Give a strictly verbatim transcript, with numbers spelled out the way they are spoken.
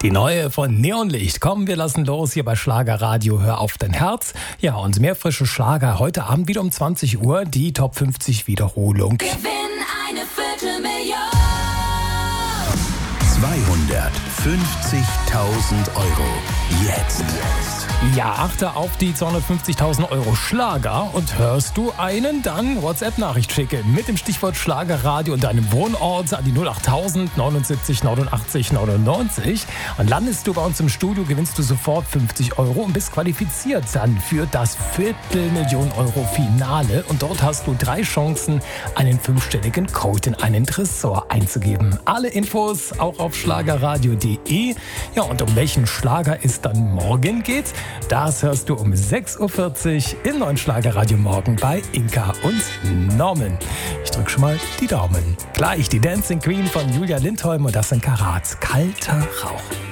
Die neue von Neonlicht. Komm, wir lassen los hier bei Schlagerradio. Hör auf dein Herz. Ja, und mehr frische Schlager. Heute Abend wieder um zwanzig Uhr. Die Top fünfzig Wiederholung. Gewinn eine Viertelmillion. zweihundertfünfzigtausend Euro. Jetzt. Ja, achte auf die zweihundertfünfzigtausend Euro Schlager. Und hörst du einen, dann WhatsApp-Nachricht schicke mit dem Stichwort Schlagerradio und deinem Wohnort an die null acht tausend neunundsiebzig neunundachtzig neunundneunzig. Und landest du bei uns im Studio, gewinnst du sofort fünfzig Euro und bist qualifiziert dann für das Viertelmillion Euro Finale. Und dort hast du drei Chancen, einen fünfstelligen Code in einen Tresor einzugeben. Alle Infos auch auf schlagerradio punkt de. Ja, und um welchen Schlager es dann morgen geht, das hörst du um sechs Uhr vierzig im neuen Schlagerradio morgen bei Inka und Norman. Ich drück schon mal die Daumen. Gleich die Dancing Queen von Julia Lindholm und das sind Karat. Kalter Rauch.